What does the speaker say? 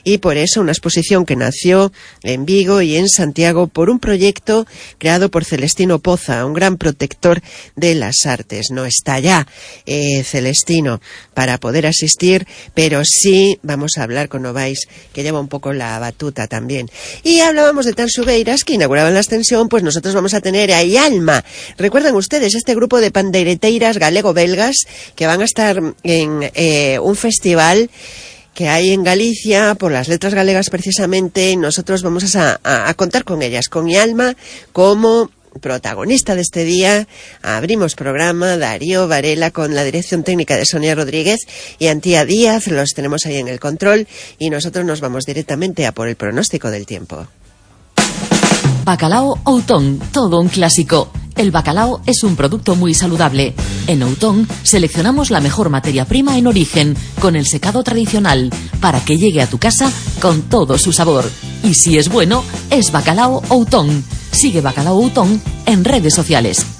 y por eso una exposición que nació en Vigo y en Santiago por un proyecto creado por Celestino Poza, un gran protector de las artes. No está ya Celestino para poder asistir, pero sí vamos a hablar con Novais, que lleva un poco la batuta también. Y hablábamos de Tansugueiras, que inauguraban la extensión, pues nosotros vamos a tener a Ialma. Recuerdan ustedes este grupo de pandeireteiras galego-belgas que van a estar en un festival que hay en Galicia, por las letras galegas precisamente, y nosotros vamos a contar con ellas, con Ialma como protagonista de este día. Abrimos programa, Darío Varela con la dirección técnica de Sonia Rodríguez y Antía Díaz, los tenemos ahí en el control, y nosotros nos vamos directamente a por el pronóstico del tiempo. Bacalao Outón, todo un clásico. El bacalao es un producto muy saludable. En Outón seleccionamos la mejor materia prima en origen, con el secado tradicional, para que llegue a tu casa con todo su sabor. Y si es bueno, es Bacalao Outón. Sigue Bacalao Outón en redes sociales.